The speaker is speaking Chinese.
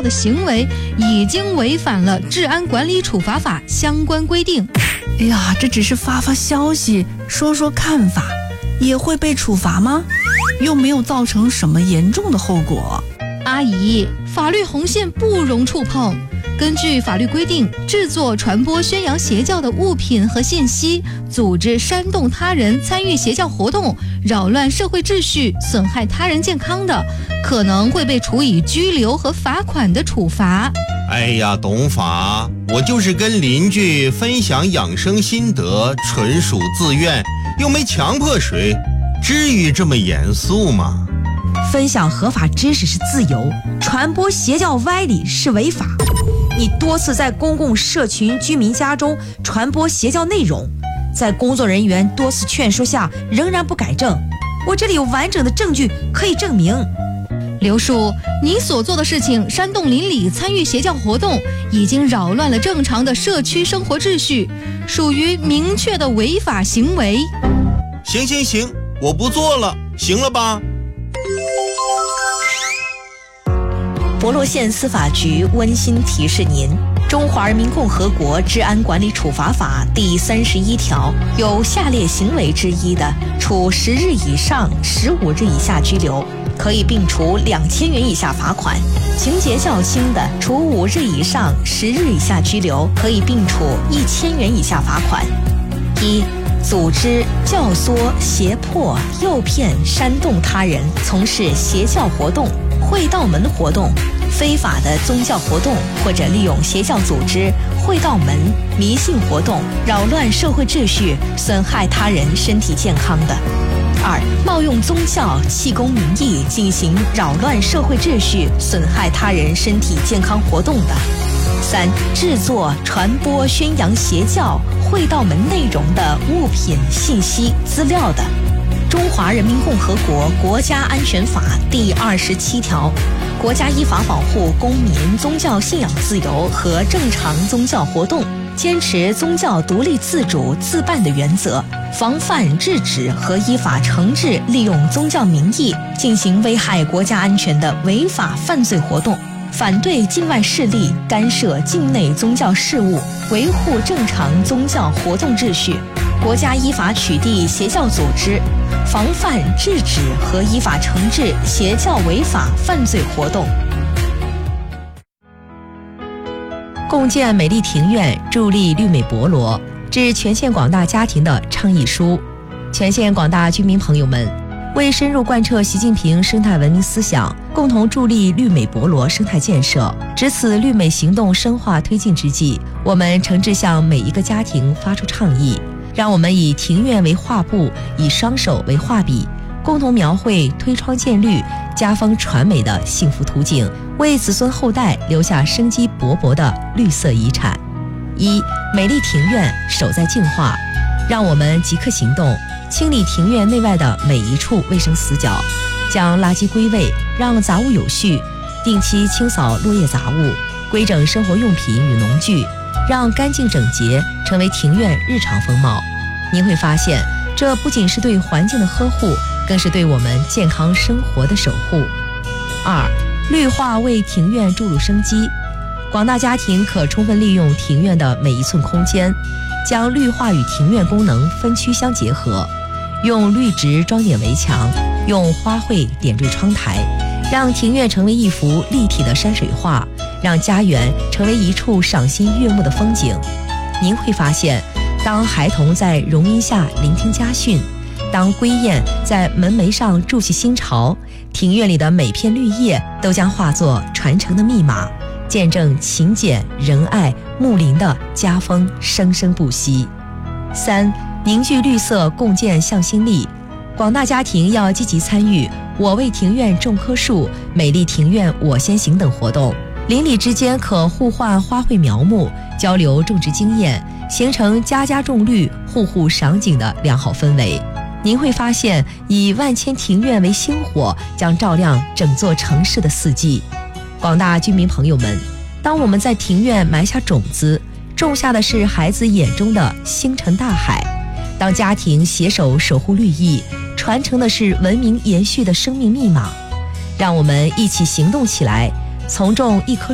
的行为已经违反了治安管理处罚法相关规定。 哎呀，这只是发发消息，说说看法，也会被处罚吗？又没有造成什么严重的后果。 阿姨，法律红线不容触碰。根据法律规定，制作、传播、宣扬邪教的物品和信息，组织煽动他人参与邪教活动，扰乱社会秩序，损害他人健康的，可能会被处以拘留和罚款的处罚。 哎呀，董法，我就是跟邻居分享养生心得，纯属自愿，又没强迫谁，至于这么严肃吗？ 分享合法知识是自由，传播邪教歪理是违法。你多次在公共社群居民家中传播邪教内容，在工作人员多次劝说下仍然不改正，我这里有完整的证据可以证明。 刘叔，你所做的事情煽动邻里参与邪教活动，已经扰乱了正常的社区生活秩序，属于明确的违法行为。 行，我不做了，行了吧？ 博罗县司法局温馨提示您：中华人民共和国治安管理处罚法第31条，有下列行为之一的，处10日以上15日以下拘留，可以并处2000元以下罚款；情节较轻的，处5日以上10日以下拘留，可以并处1000元以下罚款。一、组织、教唆、胁迫、诱骗、煽动他人从事邪教活动、会道门活动、非法的宗教活动，或者利用邪教组织、会道门、迷信活动扰乱社会秩序，损害他人身体健康的；二、冒用宗教、气功名义进行扰乱社会秩序、损害他人身体健康活动的；三、制作、传播、宣扬邪教、会道门内容的物品、信息、资料的。中华人民共和国国家安全法第27条，国家依法保护公民宗教信仰自由和正常宗教活动，坚持宗教独立自主自办的原则，防范制止和依法惩治利用宗教名义进行危害国家安全的违法犯罪活动，反对境外势力干涉境内宗教事务，维护正常宗教活动秩序。国家依法取缔邪教组织，防范制止和依法惩治邪教违法犯罪活动。 共建美丽庭院，助力绿美博罗，致全县广大家庭的倡议书。全县广大居民朋友们，为深入贯彻习近平生态文明思想，共同助力绿美博罗生态建设，值此绿美行动深化推进之际，我们诚挚向每一个家庭发出倡议，让我们以庭院为画布，以双手为画笔，共同描绘推窗见绿、家风传美的幸福图景，为子孙后代留下生机勃勃的绿色遗产。一、美丽庭院，守在净化。让我们即刻行动，清理庭院内外的每一处卫生死角，将垃圾归位，让杂物有序，定期清扫落叶杂物，规整生活用品与农具，让干净整洁成为庭院日常风貌。您会发现，这不仅是对环境的呵护，更是对我们健康生活的守护。二、绿化为庭院注入生机。广大家庭可充分利用庭院的每一寸空间，将绿化与庭院功能分区相结合，用绿植装点围墙，用花卉点缀窗台，让庭院成为一幅立体的山水画，让家园成为一处赏心悦目的风景。您会发现，当孩童在榕荫下聆听家训，当归雁在门楣上筑起新巢，庭院里的每片绿叶都将化作传承的密码，见证勤俭仁爱睦邻的家风生生不息。三、凝聚绿色，共建向心力。广大家庭要积极参与我为庭院种棵树、美丽庭院我先行等活动，邻里之间可互换花卉苗木，交流种植经验，形成家家种绿、户户赏景的良好氛围。您会发现，以万千庭院为星火，将照亮整座城市的四季。广大居民朋友们，当我们在庭院埋下种子，种下的是孩子眼中的星辰大海；当家庭携手守护绿意，传承的是文明延续的生命密码。让我们一起行动起来，从种一棵